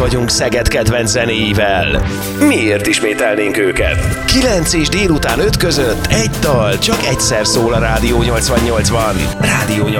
vagyunk Szeged kedvenc zenéivel. Miért ismételnénk őket? 9 és délután 5 között egy dal csak egyszer szól a Rádió 88-ban. Rádió